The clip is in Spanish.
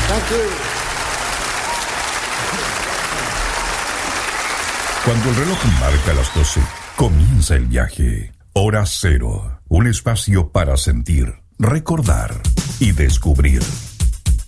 Thank you. Cuando el reloj marca las 12, comienza el viaje. Hora Cero, un espacio para sentir, recordar y descubrir.